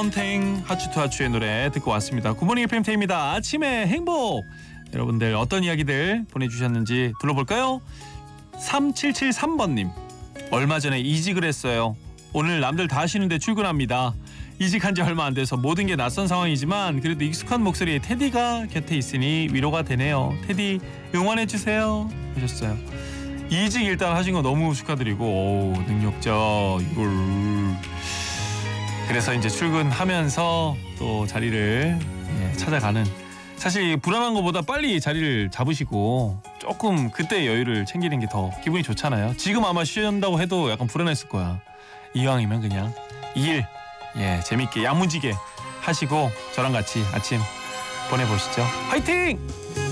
썬탱 하추투하추의 노래 듣고 왔습니다. 굿모닝 FM 태입니다. 아침의 행복. 여러분들 어떤 이야기들 보내주셨는지 불러볼까요? 3773번님. 얼마 전에 이직을 했어요. 오늘 남들 다 쉬는데 출근합니다. 이직한 지 얼마 안 돼서 모든 게 낯선 상황이지만 그래도 익숙한 목소리에 테디가 곁에 있으니 위로가 되네요. 테디 응원해주세요 하셨어요. 이직 일단 하신 거 너무 축하드리고, 오, 능력자 이걸. 그래서 이제 출근하면서 또 자리를 찾아가는, 사실 불안한 것보다 빨리 자리를 잡으시고 조금 그때 여유를 챙기는 게 더 기분이 좋잖아요. 지금 아마 쉬한다고 해도 약간 불안했을 거야. 이왕이면 그냥 이 일 재밌게 야무지게 하시고 저랑 같이 아침 보내보시죠. 화이팅!